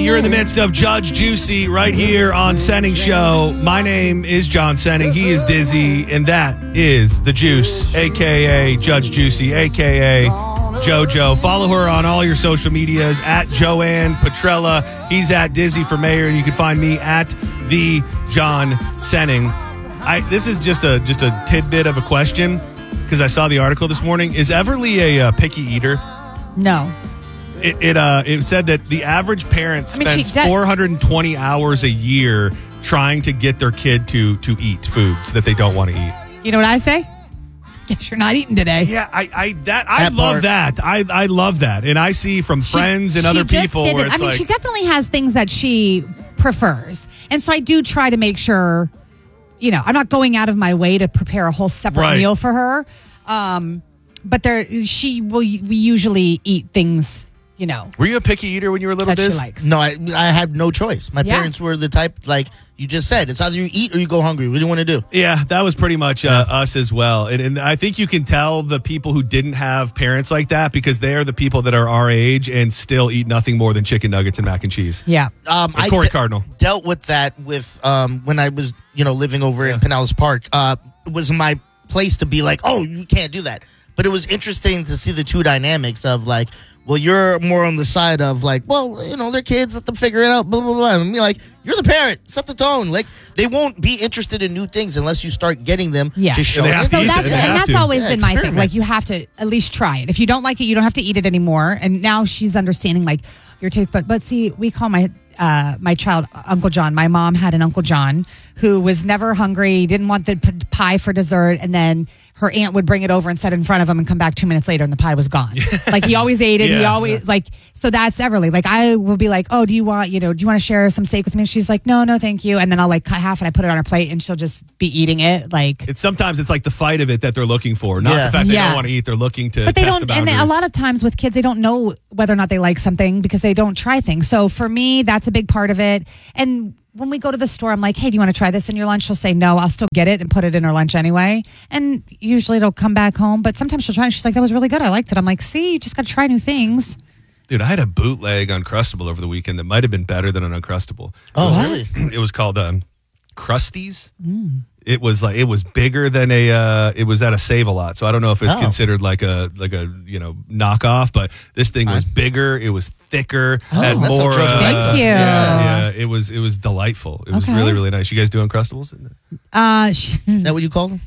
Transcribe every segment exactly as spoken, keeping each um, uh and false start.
you're in the midst of Judge Juicy right here on Senning Show. My name is John Senning. He is Dizzy, and that is The Juice, a k a. Judge Juicy, a k a. JoJo. Follow her on all your social medias at Joanne Petrella. He's at Dizzy for Mayor, and you can find me at the John Senning. I this is just a just a tidbit of a question because I saw the article this morning. Is Everly a uh, picky eater? No. It it uh it said that the average parent I mean, spends she de- four hundred twenty hours a year trying to get their kid to to eat foods that they don't want to eat. You know what I say? Guess you're not eating today. Yeah, I, I that I That love part. that. I, I love that, and I see from She- friends and she other just people did where it. it's I mean, like, she definitely has things that she prefers, and so I do try to make sure, you know, I'm not going out of my way to prepare a whole separate Right. meal for her. Um, but there, she will. We usually eat things, you know, were you a picky eater when you were little? that she Diz? likes. No, I I had no choice. My Yeah. parents were the type, like you just said, it's either you eat or you go hungry. What do you want to do? Yeah, that was pretty much uh, us as well. And, and I think you can tell the people who didn't have parents like that because they are the people that are our age and still eat nothing more than chicken nuggets and mac and cheese. Yeah. Um, Like I Corey de- Cardinal. dealt with that with um, when I was, you know, living over Yeah. in Pinellas Park. Uh, it was my place to be like, oh, you can't do that. But it was interesting to see the two dynamics of like, well, you're more on the side of like, well, you know, they're kids, let them figure it out, blah, blah, blah. And me like, you're the parent, set the tone. Like, they won't be interested in new things unless you start getting them Yeah. to show And they them. have to So eat that's it. They and have that's to. always Yeah, been my thing. experiment. Like you have to at least try it. If you don't like it, you don't have to eat it anymore. And now she's understanding like your taste. But but see, we call my uh, my child Uncle John. My mom had an Uncle John who was never hungry, didn't want the p- pie for dessert, and then her aunt would bring it over and set it in front of him and come back two minutes later and the pie was gone. Like he always ate it. He Yeah, always yeah. like so that's Everly. Like I will be like, oh, do you want you know do you want to share some steak with me? And she's like, no, no, thank you. And then I'll like cut half and I put it on her plate and she'll just be eating it like. It's sometimes it's like the fight of it that they're looking for, not Yeah. the fact they Yeah. don't want to eat. They're looking to But they test don't, the and boundaries. a lot of times with kids, they don't know whether or not they like something because they don't try things. So for me, that's a big part of it. And when we go to the store, I'm like, hey, do you want to try this in your lunch? She'll say no. I'll still get it and put it in her lunch anyway. And usually it'll come back home. But sometimes she'll try and she's like, that was really good. I liked it. I'm like, see, you just got to try new things. Dude, I had a bootleg Uncrustable over the weekend that might have been better than an Uncrustable. Oh, it was, really? It was called um, Krusties. Mm. It was like it was bigger than a. Uh, it was at a Save-A-Lot, so I don't know if it's Oh. considered like a like a you know knockoff. But this thing was bigger. It was thicker. Oh, had that's more. how Trojan uh, likes Thank it. you. Yeah, yeah, it was it was delightful. It was Okay. really really nice. You guys do Uncrustables? Uh, she, Is that what you call them?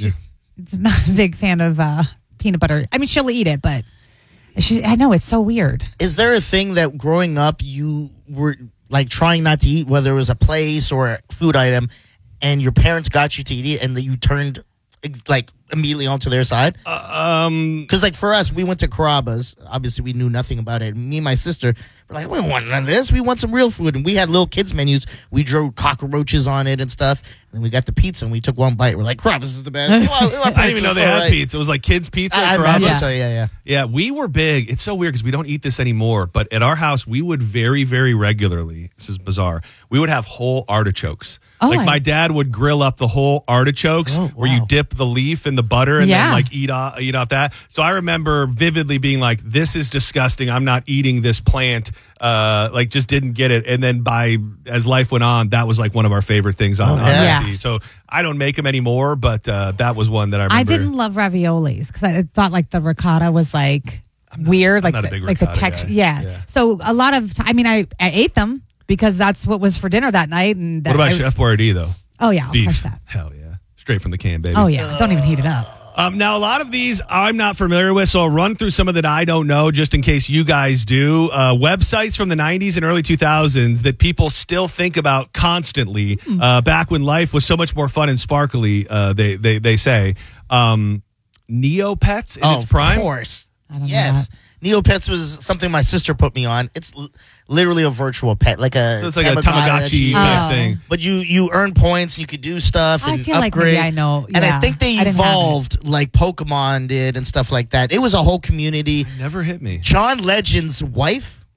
it's not a big fan of uh, peanut butter. I mean, she'll eat it, but she, I know it's so weird. Is there a thing that growing up you were like trying not to eat, whether it was a place or a food item, and your parents got you to eat it, and that you turned like immediately onto their side? Um, Because like for us, we went to Carrabba's. Obviously, we knew nothing about it. Me and my sister were like, we don't want none of this. We want some real food. And we had little kids menus. We drew cockroaches on it and stuff. And then we got the pizza and we took one bite. We're like, Carrabba's is the best. I didn't even know they had pizza. It was like kids pizza. I, I at imagine Carrabba's. Yeah. so. Yeah, yeah. Yeah, we were big. It's so weird because we don't eat this anymore. But at our house, we would very, very regularly. This is bizarre. We would have whole artichokes. Oh, like I- my dad would grill up the whole artichokes, Oh, where you wow. dip the leaf in the butter and Yeah. then like eat off, eat off that. So I remember vividly being like, "This is disgusting. I'm not eating this plant." Uh, like just didn't get it. And then by as life went on, that was like one of our favorite things on, Oh, on yeah. Rusty. So I don't make them anymore, but uh, that was one that I remember. I didn't love raviolis because I thought like the ricotta was like weird, I'm like not a the, big like the ricotta texture. guy. Yeah. Yeah. So a lot of t- I mean, I, I ate them because that's what was for dinner that night. And that What about I, Chef Boyardee though? Oh yeah, I'll Beef. crush that. Hell yeah, straight from the can, baby. Oh yeah, don't even heat it up. Um, now, a lot of these I'm not familiar with, so I'll run through some of that I don't know just in case you guys do. Uh, websites from the nineties and early two thousands that people still think about constantly, Hmm. uh, back when life was so much more fun and sparkly, uh, they, they, they say. Um, Neopets in Oh, its prime? of course. I don't know Yes. Neopets was something my sister put me on. It's l- literally a virtual pet, like a So it's like a Tamagotchi type Oh. thing. But you you earn points, you could do stuff I and feel like upgrade. maybe I know. And I yeah. think they I didn't have it. evolved like Pokemon did and stuff like that. It was a whole community. Never hit me. John Legend's wife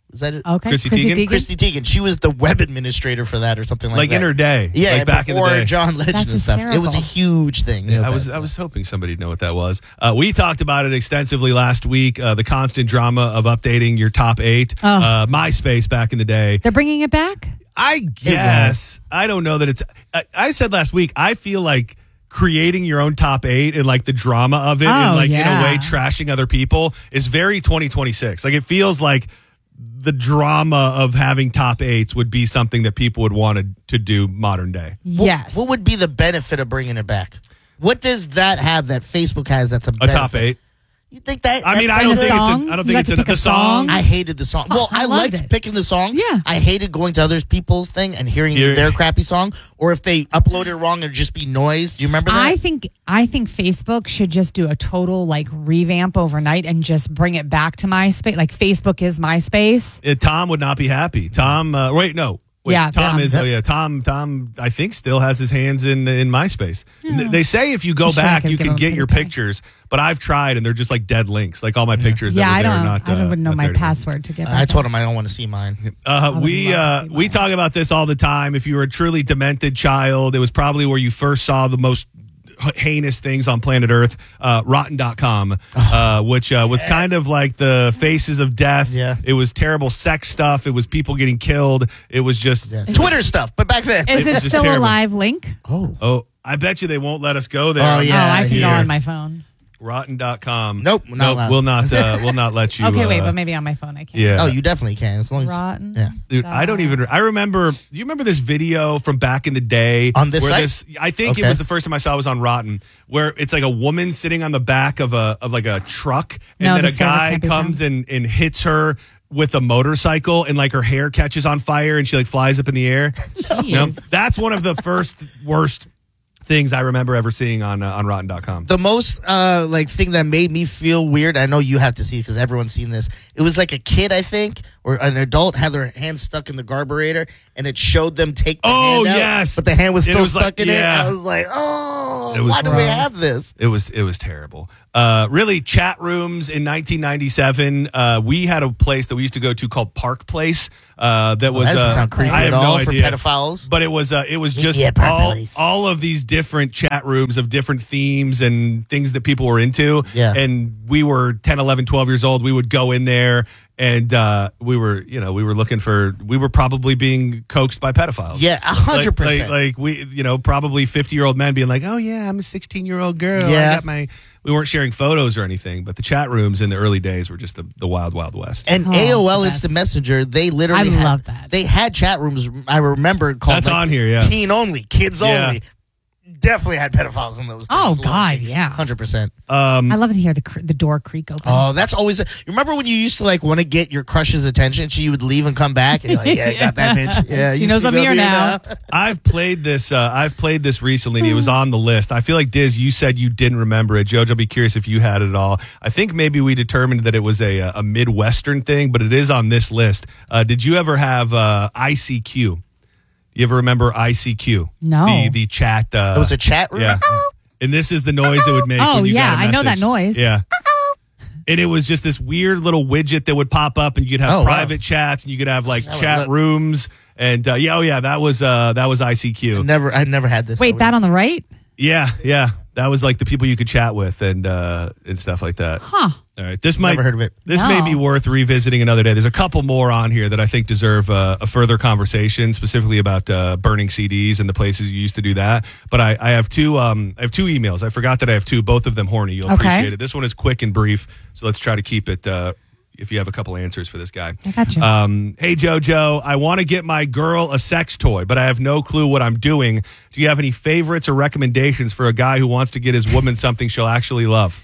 Is that it? Okay. Chrissy Teigen? Christy Teigen. She was the web administrator for that or something like, Like that. in her day. Yeah, like back in the before day. John Legend That's and stuff. It was a hysterical. huge thing. Yeah, I was I was hoping somebody'd know what that was. Uh, we talked about it extensively last week. Uh, the constant drama of updating your top eight. Oh. Uh, MySpace back in the day. They're bringing it back? I guess I don't know that it's. I, I said last week. I feel like creating your own top eight and like the drama of it Oh, and like yeah. in a way trashing other people is very twenty twenty-six. Like it feels like the drama of having top eights would be something that people would want to, to do modern day. Yes. What would be the benefit of bringing it back? What does that have that Facebook has that's a A benefit? top eight. You think that? I mean, that's I don't like think a- it's. song? A, I don't You think got it's to a, pick the a song. song? I hated the song. Well, I I, loved liked it. picking the song. Yeah. I hated going to other people's thing and hearing Hear- their crappy song, or if they upload it wrong and just be noise. Do you remember that? I think I think Facebook should just do a total like revamp overnight and just bring it back to MySpace. Like Facebook is MySpace. Uh, Tom would not be happy. Tom, uh, wait, no. Wait, Yeah, Tom Tom. is. Oh, yeah, Tom. Tom, I think still has his hands in in MySpace. N- They say if you go I'm sure I back, could you give can him get pretty your pay. pictures. But I've tried, and they're just like dead links. Like all my pictures. Yeah, that I were there don't. are not, I don't uh, even know not my there anymore. password to get. I back told in. him I don't want to see mine. Uh, would we love uh, to see we mine. talk about this all the time. If you were a truly demented child, it was probably where you first saw the most h- heinous things on planet Earth. Uh, rotten dot com, uh, which uh, was kind of like the faces of death. Yeah. It was terrible sex stuff. It was people getting killed. It was just. Yeah. Twitter stuff, but back then. Is It it was just still terrible. a live link? oh. Oh, I bet you they won't let us go there. Oh, on yeah. oh, I can here. go on my phone. rotten dot com. Nope, not nope, allowed. we'll not. Uh, we'll not let you. Okay, wait, uh, but maybe on my phone I can. yeah. Oh, you definitely can. As long as Rotten. Yeah. Dude, I don't even. I remember. Do you remember this video from back in the day On this where site? this? I think it Okay. was the first time I saw it was on Rotten, where it's like a woman sitting on the back of a of like a truck, and No, then the a server guy can't be comes found. and and hits her with a motorcycle, and like her hair catches on fire, and she like flies up in the air. No, that's one of the first worst things I remember ever seeing on uh, on Rotten dot com. The most uh like thing that made me feel weird, I know you have to see because everyone's seen this. It was like a kid, I think, or an adult had their hand stuck in the carburetor, and it showed them take the Oh, hand out, yes. but the hand was It still was stuck like- in yeah. it. I was like, oh, It was why do we gross. have this? It was it was terrible. Uh, really, chat rooms in nineteen ninety-seven. Uh, we had a place that we used to go to called Park Place. Uh, that was that doesn't uh, sound creepy I have at all no for idea. pedophiles. But it was uh, it was just Yeah, Park all Place. all of these different chat rooms of different themes and things that people were into. Yeah. And we were ten, eleven, twelve years old. We would go in there. And uh, we were, you know, we were looking for, we were probably being coaxed by pedophiles. Yeah, a hundred Like, like, percent. like we, you know, probably fifty year old men being like, oh yeah, I'm a sixteen year old girl. Yeah. I got my, we weren't sharing photos or anything, but the chat rooms in the early days were just the, the wild, wild west. And Oh, A O L the Instant best. Messenger, they literally I had, love that. They had chat rooms. I remember called That's like, on here, yeah. teen only, kids Yeah. only. Definitely had pedophiles in those. Oh, things. God, yeah. hundred percent. Um, I love to hear the cr- the door creak open. Oh, that's always. You remember when you used to like want to get your crush's attention, so you would leave and come back, and you're like, "Yeah, I got that bitch. Yeah, She you knows see I'm me here over now." I've played this. Uh, I've played this recently. And it was on the list. I feel like Diz, you said you didn't remember it. Jojo, I'll be curious if you had it at all. I think maybe we determined that it was a a Midwestern thing, but it is on this list. Uh, did you ever have uh, I C Q? You ever remember I C Q? No. The the chat. Uh, It was a chat room. Yeah. And this is the noise it would make. Oh, when you yeah, got a I know that message. noise. Yeah. And it was just this weird little widget that would pop up, and you could have Oh, wow. private chats, and you could have like That would chat look- rooms, and uh, yeah, oh yeah, that was uh, that was I C Q. Never, I never had this. Wait, that on the right? Yeah, yeah, that was like the people you could chat with and uh, and stuff like that. Huh. All right, this might Never heard of it. This may No. be worth revisiting another day. There's a couple more on here that I think deserve uh, a further conversation, specifically about uh, burning C Ds and the places you used to do that. But I, I have two. Um, I have two emails. I forgot that I have two. Both of them horny. You'll Okay. appreciate it. This one is quick and brief, so let's try to keep it. Uh, if you have a couple answers for this guy. I got you. Um, hey, JoJo, I want to get my girl a sex toy, but I have no clue what I'm doing. Do you have any favorites or recommendations for a guy who wants to get his woman something she'll actually love?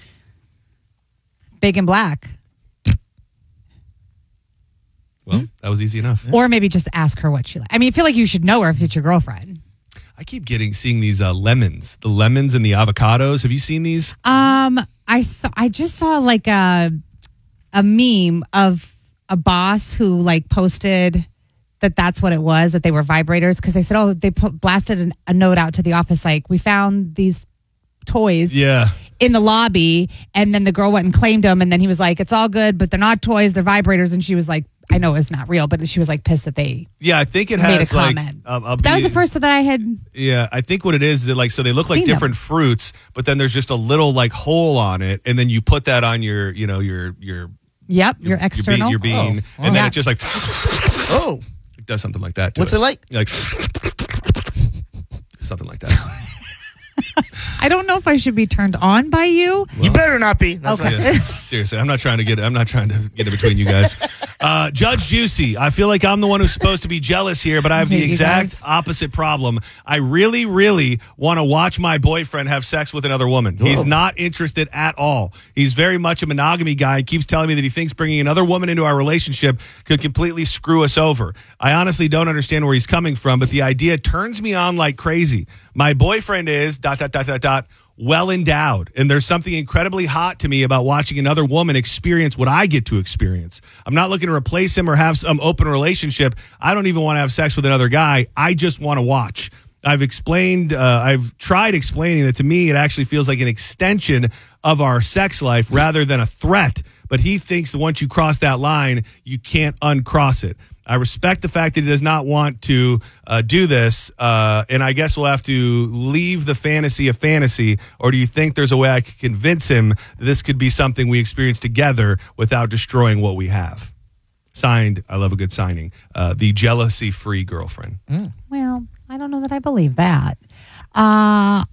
Big and black. Well, that was easy enough. Or maybe just ask her what she likes. I mean, I feel like you should know her if it's your girlfriend. I keep getting seeing these uh, lemons, the lemons and the avocados. Have you seen these? Um, I saw. I just saw like a a meme of a boss who like posted that that's what it was, that they were vibrators, because they said, oh, they put, blasted an, a note out to the office like, we found these toys Yeah. in the lobby, and then the girl went and claimed them, and then he was like, it's all good, but they're not toys, they're vibrators, and she was like, I know it's not real, but she was like pissed that they Yeah, I think it made a has like comment. a, a that was the bee- first that I had. Yeah, I think what it is is that like so they look like Seen different fruits, but then there's just a little like hole on it, and then you put that on your you know your your Yep, your be- external. your bean, Oh, and then yeah. it just like Oh, it does something like that. To what's it like? Like something like that. I don't know if I should be turned on by you. You better not be. That's Okay. fine. Yeah, seriously, I'm not trying to get. I'm not trying to get in between you guys. Uh, Judge Juicy, I feel like I'm the one who's supposed to be jealous here, but I have I hate the you exact guys. opposite problem. I really, really want to watch my boyfriend have sex with another woman. He's Whoa. not interested at all. He's very much a monogamy guy. He keeps telling me that he thinks bringing another woman into our relationship could completely screw us over. I honestly don't understand where he's coming from, but the idea turns me on like crazy. My boyfriend is dot dot dot dot dot. well endowed, and there's something incredibly hot to me about watching another woman experience what I get to experience. I'm not looking to replace him or have some open relationship. I don't even want to have sex with another guy. I just want to watch. I've explained, uh, I've tried explaining that to me, it actually feels like an extension of our sex life rather than a threat. But he thinks that once you cross that line, you can't uncross it. I respect the fact that he does not want to uh, do this, uh, and I guess we'll have to leave the fantasy of fantasy, or do you think there's a way I could convince him that this could be something we experience together without destroying what we have? Signed, I love a good signing, uh, the jealousy-free girlfriend. Well, I don't know that I believe that. Uh,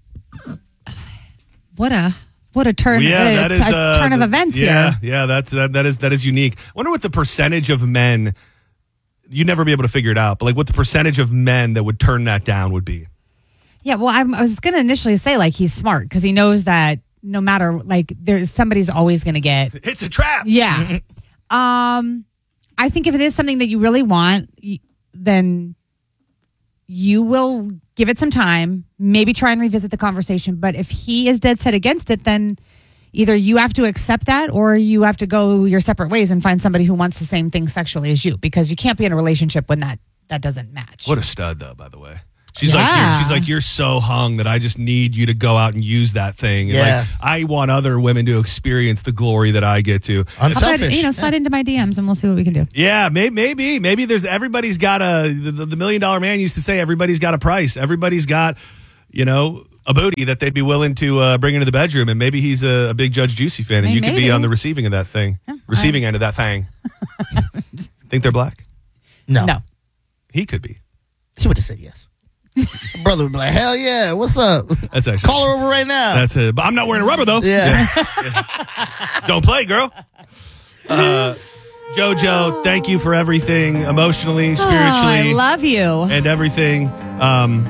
what a what a turn! Well, yeah, a, that is a uh, turn of the- events yeah, here. Yeah, that's that, that is that is unique. I wonder what the percentage of men. You'd never be able to figure it out, but like what the percentage of men that would turn that down would be. Yeah, well, I'm, I was going to initially say like he's smart because he knows that no matter like there's somebody's always going to get. It's a trap. Yeah. um, I think if it is something that you really want, y- then you will give it some time, maybe try and revisit the conversation. But if he is dead set against it, then either you have to accept that or you have to go your separate ways and find somebody who wants the same thing sexually as you, because you can't be in a relationship when that, that doesn't match. What a stud, though, by the way. She's Yeah. like, you're, she's like, you're so hung that I just need you to go out and use that thing. And Yeah. like, I want other women to experience the glory that I get to. How about, Unselfish. you know, slide into my D Ms and we'll see what we can do. Yeah, maybe, maybe, maybe there's everybody's got a. The, the million dollar man used to say everybody's got a price. Everybody's got, you know, a booty that they'd be willing to uh, bring into the bedroom, and maybe he's a, a big Judge Juicy fan, and Hey, you could be maybe. on the receiving of that thing, receiving end of that thing. Think they're black? No. No. He could be. He would have said yes. Brother would be like, hell yeah, what's up? That's actually. Call her over right now. That's it. But I'm not wearing a rubber though. yeah. Don't play, girl. Uh, JoJo, thank you for everything, emotionally, spiritually, Oh, I love you. and everything. Um,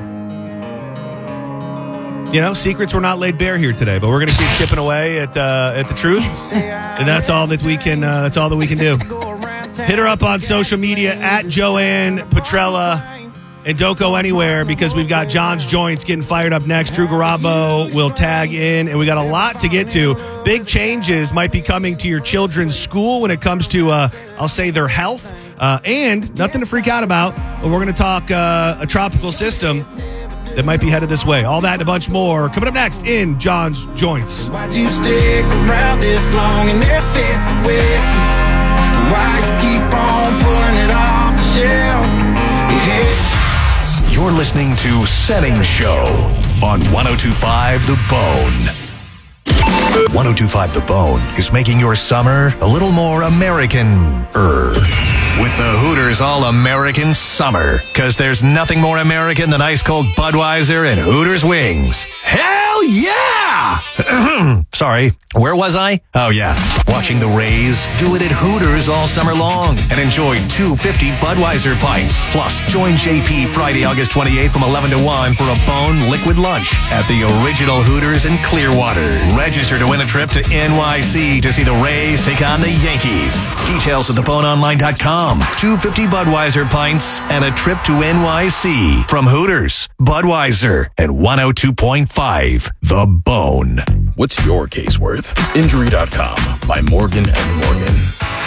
you know, secrets were not laid bare here today, but we're going to keep chipping away at uh, at the truth, and that's all that we can. Uh, that's all that we can do. Hit her up on social media at Joanne Petrella. And don't go anywhere because we've got John's Joints getting fired up next. Drew Garabo will tag in, and we got a lot to get to. Big changes might be coming to your children's school when it comes to, uh, I'll say, their health. Uh, and nothing to freak out about, but we're going to talk uh, a tropical system that might be headed this way. All that and a bunch more coming up next in John's Joints. Why'd you stick around this long and there fits the whiskey? Why you keep on pulling it off the shelf? You hate You're listening to Setting Show on one oh two point five The Bone. one oh two point five The Bone is making your summer a little more American-er. With the Hooters All-American Summer. Because there's nothing more American than ice-cold Budweiser and Hooters wings. Hell yeah! Sorry, where was I? Oh yeah, watching the Rays do it at Hooters all summer long. And enjoy two fifty Budweiser pints. Plus, join J P Friday, August twenty-eighth from eleven to one for a Bone Liquid Lunch at the original Hooters in Clearwater. Register to win a trip to N Y C to see the Rays take on the Yankees. Details at the bone online dot com. two fifty Budweiser pints and a trip to N Y C from Hooters, Budweiser, and one oh two point five The Bone. What's your case worth? Injury dot com by Morgan and Morgan.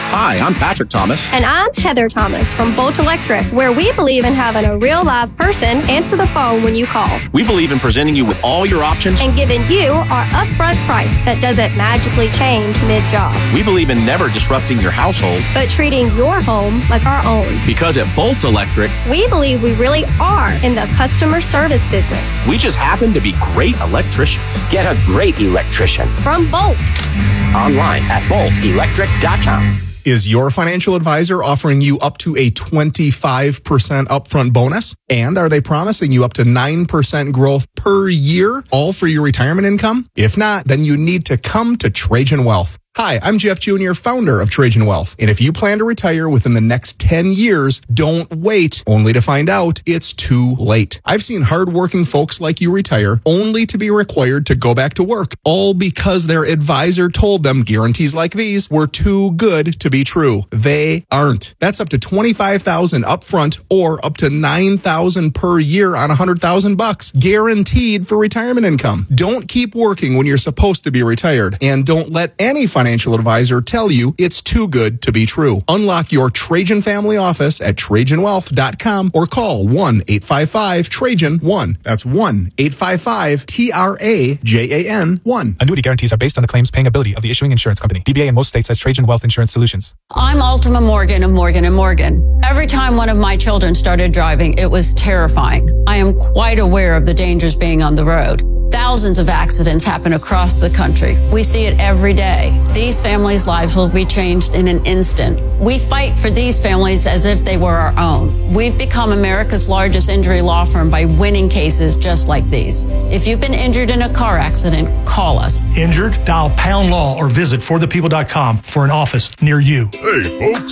Hi, I'm Patrick Thomas. And I'm Heather Thomas from Bolt Electric, where we believe in having a real live person answer the phone when you call. We believe in presenting you with all your options and giving you our upfront price that doesn't magically change mid-job. We believe in never disrupting your household, but treating your home like our own. Because at Bolt Electric, we believe we really are in the customer service business. We just happen to be great electricians. Get a great electrician from Bolt. Online at bolt electric dot com. Is your financial advisor offering you up to a twenty-five percent upfront bonus? And are they promising you up to nine percent growth per year, all for your retirement income? If not, then you need to come to Trajan Wealth. Hi, I'm Jeff Junior, founder of Trajan Wealth. And if you plan to retire within the next ten years, don't wait only to find out it's too late. I've seen hardworking folks like you retire only to be required to go back to work, all because their advisor told them guarantees like these were too good to be true. They aren't. That's up to twenty-five thousand dollars upfront or up to nine thousand dollars per year on one hundred thousand bucks, guaranteed for retirement income. Don't keep working when you're supposed to be retired, and don't let any financial Financial advisor tell you it's too good to be true. Unlock your Trajan family office at trajan wealth dot com or call one eight five five Trajan one. That's one eight five five T R A J A N one. Annuity guarantees are based on the claims paying ability of the issuing insurance company. D B A in most states has Trajan Wealth Insurance Solutions. I'm Ultima Morgan of Morgan and Morgan. Every time one of my children started driving, it was terrifying. I am quite aware of the dangers being on the road. Thousands of accidents happen across the country. We see it every day. These families' lives will be changed in an instant. We fight for these families as if they were our own. We've become America's largest injury law firm by winning cases just like these. If you've been injured in a car accident, call us. Injured? Dial pound law or visit for the people dot com for an office near you. Hey, folks.